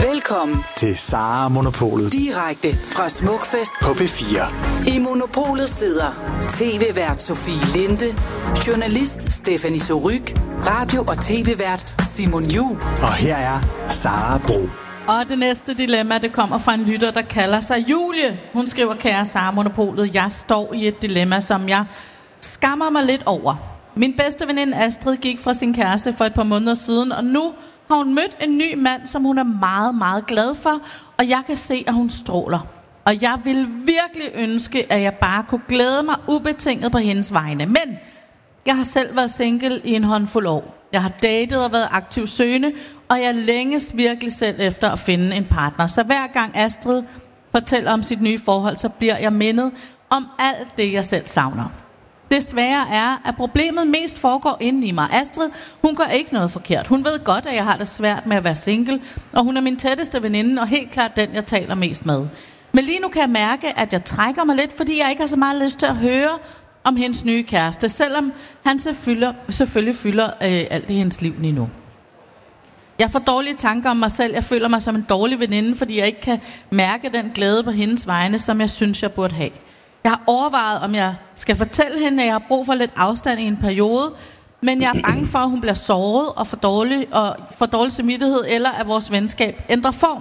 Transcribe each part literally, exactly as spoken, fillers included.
Velkommen til Sara Monopolet. Direkte fra Smukfest på P fire. I Monopolet sidder tv-vært Sofie Linde, journalist Stephanie Surrugue, radio- og tv-vært Simon Juhl. Og her er Sara Bro. Og det næste dilemma, det kommer fra en lytter, der kalder sig Julie. Hun skriver, kære Sara Monopolet, jeg står i et dilemma, som jeg skammer mig lidt over. Min bedste veninde Astrid gik fra sin kæreste for et par måneder siden, og nu har hun mødt en ny mand, som hun er meget, meget glad for, og jeg kan se, at hun stråler. Og jeg vil virkelig ønske, at jeg bare kunne glæde mig ubetinget på hendes vegne. Men jeg har selv været single i en håndfuld år. Jeg har datet og været aktiv søgende, og jeg længes virkelig selv efter at finde en partner. Så hver gang Astrid fortæller om sit nye forhold, så bliver jeg mindet om alt det, jeg selv savner. Det svære er, at problemet mest foregår inde i mig. Astrid, hun gør ikke noget forkert. Hun ved godt, at jeg har det svært med at være single, og hun er min tætteste veninde, og helt klart den, jeg taler mest med. Men lige nu kan jeg mærke, at jeg trækker mig lidt, fordi jeg ikke har så meget lyst til at høre om hendes nye kæreste, selvom han selvfølgelig, selvfølgelig fylder øh, alt i hendes liv lige nu. Jeg får dårlige tanker om mig selv. Jeg føler mig som en dårlig veninde, fordi jeg ikke kan mærke den glæde på hendes vegne, som jeg synes, jeg burde have. Jeg har overvejet, om jeg skal fortælle hende, at jeg har brug for lidt afstand i en periode, men jeg er bange for, at hun bliver såret og får dårlig, og får dårlig samvittighed, eller at vores venskab ændrer form.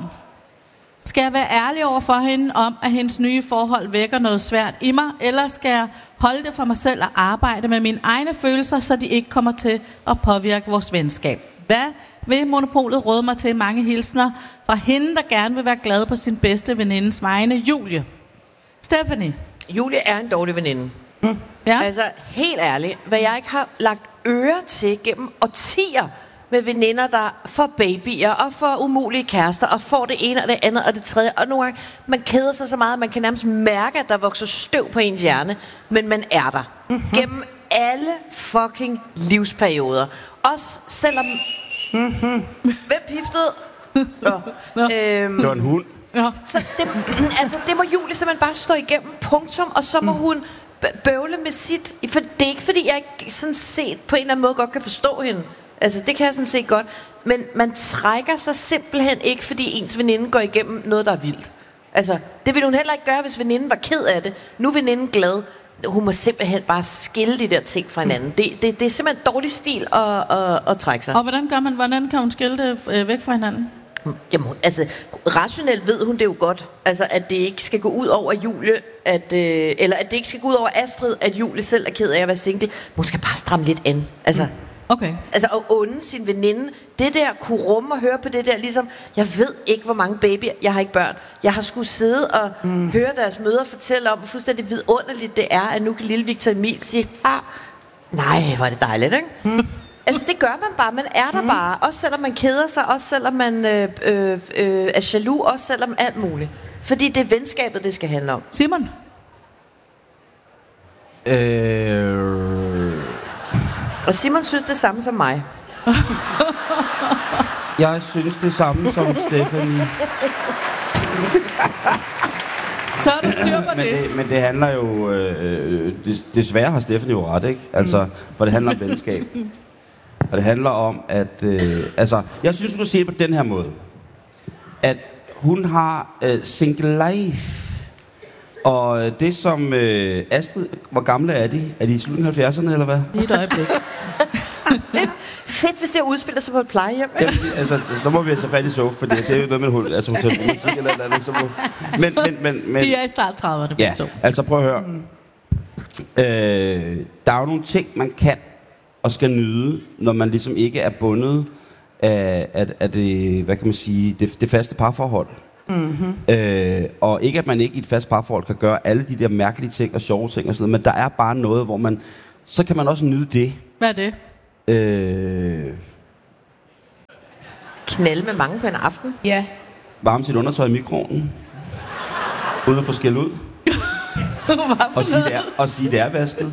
Skal jeg være ærlig over for hende om, at hendes nye forhold vækker noget svært i mig, eller skal jeg holde det for mig selv og arbejde med mine egne følelser, så de ikke kommer til at påvirke vores venskab? Hvad vil Monopolet råde mig til? Mange hilsner fra hende, der gerne vil være glad på sin bedste venindes vegne, Julie. Stephanie? Julie er en dårlig veninde. Mm. Ja. Altså, helt ærligt, hvad jeg ikke har lagt øre til gennem årtier med veninder, der får babyer og får umulige kærester og får det ene og det andet og det tredje. Og nogle gange, man keder sig så meget, at man kan nærmest mærke, at der vokser støv på ens hjerne. Men man er der. Mm-hmm. Gennem alle fucking livsperioder. Også selvom... Mm-hmm. Hvem piftede? Nå. Nå. Øhm, det var en hund. Ja. Så det, altså, det må Julie simpelthen bare stå igennem, punktum, og så må mm. hun bøvle med sit... For det er ikke, fordi jeg ikke sådan set på en eller anden måde godt kan forstå hende. Altså, det kan jeg sådan set godt. Men man trækker sig simpelthen ikke, fordi ens veninde går igennem noget, der er vildt. Altså, det ville hun heller ikke gøre, hvis veninden var ked af det. Nu er veninden glad. Hun må simpelthen bare skille de der ting fra hinanden. Det, det, det er simpelthen dårlig stil at, at, at trække sig. Og hvordan gør man? Hvordan kan hun skille det øh, væk fra hinanden? Jamen, altså, rationelt ved hun det jo godt. Altså, at det ikke skal gå ud over Julie, at, øh, eller at det ikke skal gå ud over Astrid, at Julie selv er ked af at være single. Hun skal bare stramme lidt an. Altså, okay. Altså, at unde sin veninde. Det der kunne rumme og høre på det der, ligesom, jeg ved ikke, hvor mange babyer, jeg har ikke børn. Jeg har skulle sidde og mm. høre deres mødre fortælle om, hvor fuldstændig vidunderligt det er, at nu kan lille Victor Emil sige, ah, nej, hvor er det dejligt, ikke? Mm. Altså, det gør man bare. Man er der mm. bare. Også selvom man keder sig. Også selvom man øh, øh, øh, er jaloux. Også selvom alt muligt. Fordi det er venskabet, det skal handle om. Simon? Øh... Og Simon synes det samme som mig. Jeg synes det samme som Stephanie. Så er du styr på men det. det. Men det handler jo... Øh, des, desværre har Stephanie jo ret, ikke? Altså, for det handler om venskab. Og det handler om, at... Øh, altså, jeg synes, du kan se det på den her måde. At hun har øh, single life. Og det som øh, Astrid... Hvor gamle er de? Er de i slutningen af halvfjerdserne, eller hvad? Lige et øjeblik. Fedt, hvis det udspiller sig på et plejehjem. Ja, altså, så må vi have tage fat i sofa, fordi det er jo noget med hul, altså hotelromantik eller andet. Så må... men, men, men, men... De er i start trediverne. Ja, altså prøv at høre. Øh, der er jo nogle ting, man kan og skal nyde, når man ligesom ikke er bundet af, af, af det, hvad kan man sige, det, det faste parforhold. Mm-hmm. Øh, og ikke, at man ikke i et fast parforhold kan gøre alle de der mærkelige ting og sjove ting og sådan noget, men der er bare noget, hvor man, så kan man også nyde det. Hvad er det? Øh... Knalde med mange på en aften. Ja. Varme sit undertøj i mikroovnen. Uden at få skæld ud. og, sige, det er, og sige, det er vasket.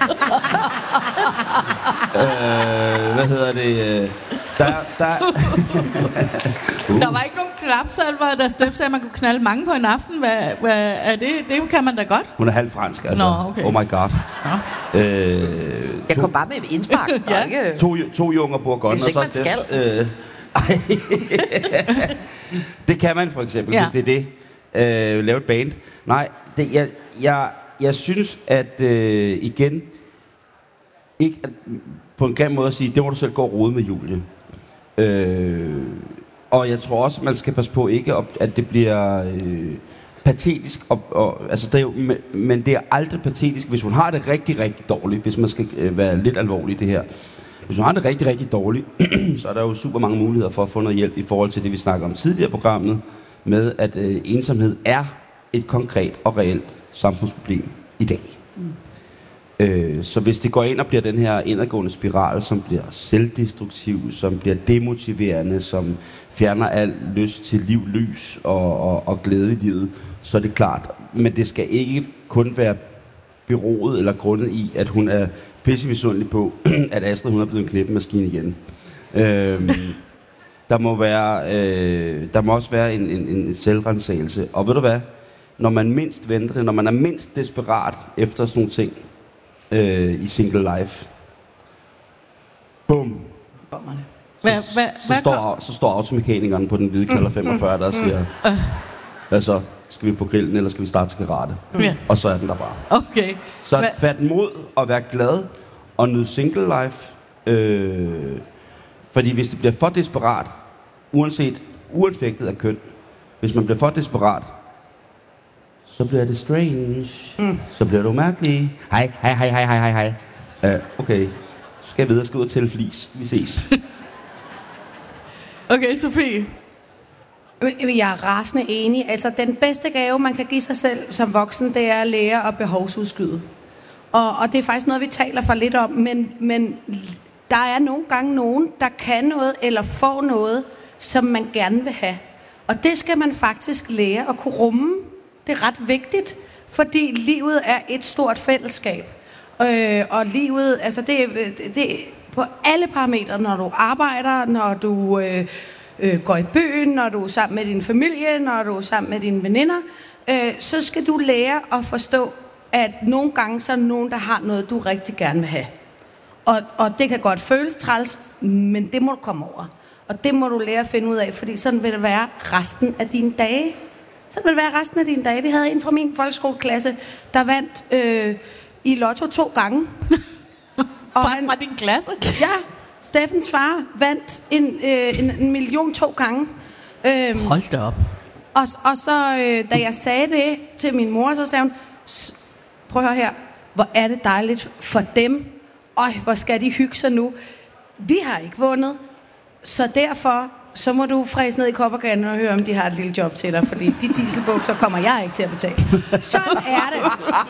øh, hvad hedder det? Der, der... uh. der var ikke nogen knapsalver, der Steff sagde, at man kunne knalde mange på en aften. Hvad, hvad er det? Det kan man da godt. Hun er halv fransk, altså. Nå, okay. Oh my god. Ja. Øh, Jeg kom bare med indspark. ja. Ikke... To, to junger Bourgogne, og så Steff. Øh, ej. Det kan man for eksempel, Ja. hvis det er det. Øh, lave et band. Nej, det, jeg, jeg, jeg synes, at øh, igen, ikke at, på en grim måde at sige, det må du selv gå og rode med, Julie. Øh, og jeg tror også, man skal passe på ikke, at det bliver øh, patetisk. Og, og, altså, det er jo, men det er aldrig patetisk, hvis hun har det rigtig, rigtig dårligt, hvis man skal øh, være lidt alvorlig i det her. Hvis hun har det rigtig, rigtig dårligt, så er der jo super mange muligheder for at få noget hjælp i forhold til det, vi snakker om tidligere i programmet, med at øh, ensomhed er et konkret og reelt samfundsproblem i dag. Mm. Øh, så hvis det går ind og bliver den her indadgående spiral, som bliver selvdestruktiv, som bliver demotiverende, som fjerner al lyst til liv, lys og, og, og glæde i livet, så er det klart. Men det skal ikke kun være beroet eller grundet i, at hun er pissemisundelig på, at Astrid hun er blevet en klippemaskine igen. Øh, Der må, være, øh, der må også være en, en, en selvrensagelse. Og ved du hvad? Når man mindst venter det, når man er mindst desperat efter sådan nogle ting øh, i single life, bum, Hvad, så, hvad, så, hvad står, så står automekanikeren på den hvide knalder femogfyrre, der siger, hvad så? Skal vi på grillen, eller skal vi starte til karate? Ja. Og så er den der bare. Okay. Så Hva? fat mod og vær glad og nyde single life. Øh, fordi hvis det bliver for desperat, uanset uanfægtet af køn, hvis man bliver for desperat, så bliver det strange. Mm. Så bliver du mærkelig. Hej, hej, hej, hej, hej, hej. Uh, okay, skal jeg videre, skal ud og tælle flis. Vi ses. Okay, Sofie. Jeg er rasende enig. Altså, den bedste gave, man kan give sig selv som voksen, det er at lære at behovsudskyde. Og, og det er faktisk noget, vi taler for lidt om, men, men der er nogle gange nogen, der kan noget eller får noget, som man gerne vil have. Og det skal man faktisk lære at kunne rumme. Det er ret vigtigt, fordi livet er et stort fællesskab. Øh, og livet, altså det, det på alle parametre, når du arbejder, når du øh, øh, går i byen, når du er sammen med din familie, når du er sammen med dine veninder, øh, så skal du lære at forstå, at nogle gange så er der nogen, der har noget, du rigtig gerne vil have. Og, og det kan godt føles træls, men det må du komme over. Og det må du lære at finde ud af, fordi sådan vil det være resten af dine dage. Sådan vil det være resten af dine dage. Vi havde en fra min folkeskoleklasse, der vandt øh, i lotto to gange. Og han, fra din klasse? Ja, Steffens far vandt en, øh, en, en million to gange. Øhm, Hold da op. Og, og så, øh, da jeg sagde det til min mor, så sagde hun, prøv at høre her, hvor er det dejligt for dem. Øj, hvor skal de hygge sig nu. Vi har ikke vundet, så derfor så må du fræse ned i kopperganen og høre, om de har et lille job til dig, fordi de dieselbukser kommer jeg ikke til at betale. Sådan er det.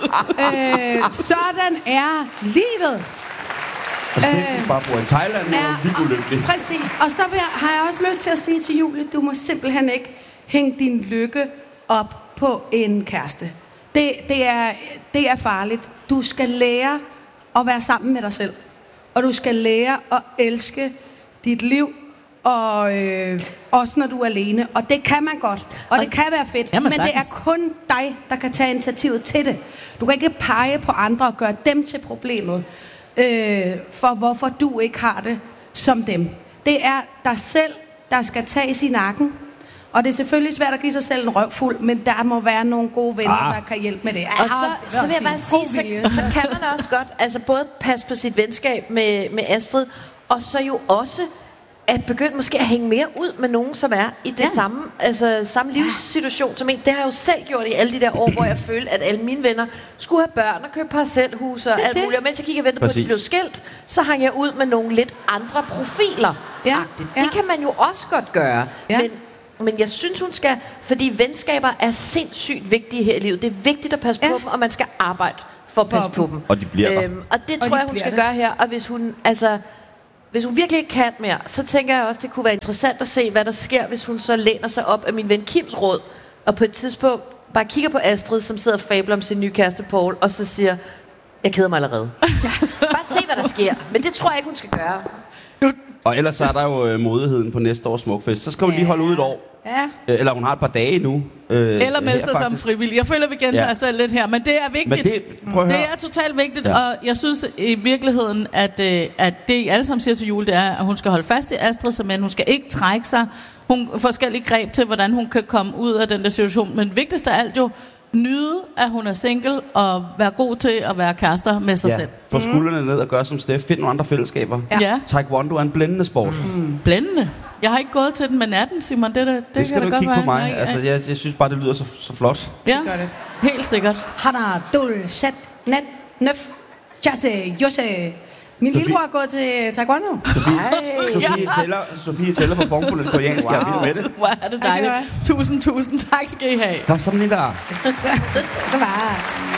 Øh, sådan er livet. Og Steffen øh, bare bor i Thailand, og er vildt ulykkelig. Præcis. Og så vil jeg, har jeg også lyst til at sige til Julie, du må simpelthen ikke hænge din lykke op på en kæreste. Det, det, er, det er farligt. Du skal lære at være sammen med dig selv. Og du skal lære at elske dit liv, og øh, også når du er alene. Og det kan man godt. Og, og det kan være fedt. Men det er kun dig, der kan tage initiativet til det. Du kan ikke pege på andre og gøre dem til problemet. Øh, for hvorfor du ikke har det som dem. Det er dig selv, der skal tages i nakken. Og det er selvfølgelig svært at give sig selv en røvfuld, men der må være nogle gode venner, ah. der kan hjælpe med det. Og så, så vil jeg bare sige, så, så kan man også godt altså både passe på sit venskab med, med Astrid, og så jo også at begynde måske at hænge mere ud med nogen, som er i det ja. samme, altså, samme livssituation som en. Det har jeg jo selv gjort i alle de der år, hvor jeg følte, at alle mine venner skulle have børn og købe parcelhus og alt muligt. Og mens jeg gik og ventede på, at de blev skilt, så hang jeg ud med nogle lidt andre profiler. Ja. Det, det ja. kan man jo også godt gøre. Ja. Men Men jeg synes, hun skal, fordi venskaber er sindssygt vigtige her i livet. Det er vigtigt at passe ja. på dem, og man skal arbejde for at passe på dem. Og de bliver øhm, Og det tror og jeg, hun skal det. gøre her. Og hvis hun, altså, hvis hun virkelig ikke kan mere, så tænker jeg også, det kunne være interessant at se, hvad der sker, hvis hun så læner sig op af min ven Kims råd, og på et tidspunkt bare kigger på Astrid, som sidder og fabler om sin nye kæreste Paul, og så siger, jeg keder mig allerede. Bare se, hvad der sker. Men det tror jeg ikke, hun skal gøre. Og ellers er der jo øh, modigheden på næste års Smukfest. Så skal hun ja. lige holde ud et år. Ja. Eller hun har et par dage nu. Øh, Eller melde sig som frivillig. Jeg føler, vi gentager ja. selv lidt her, men det er vigtigt. Det, det er totalt vigtigt, ja. og jeg synes i virkeligheden, at, øh, at det I alle sammen siger til Julie, det er, at hun skal holde fast i Astrid, men hun skal ikke trække sig. hun, forskellige greb til, hvordan hun kan komme ud af den der situation. Men vigtigst af alt jo, nyde, at hun er single, og være god til at være kærester med sig Ja. selv. Få skuldrene ned og gøre som Steff. Find nogle andre fællesskaber. Ja. ja. Taekwondo er en blændende sport. Mm. Blændende. Jeg har ikke gået til den med natten, Simon. Det, det, det, Det skal kan du da kigge godt på være. mig. Ja, Altså, jeg, jeg synes bare, det lyder så, så flot. ja. Gør det. Helt sikkert. Hana, dul, shat, net, nøf, chasse, jose. Min lillebror er gået til taekwondo. Sofie tæller, Sofie tæller på formfuldt koreansk. Wow. Jeg er vild med det. Hvor er det dejligt. Tusind, tusind tak skal I have. Kom, sådan lige der. Det var...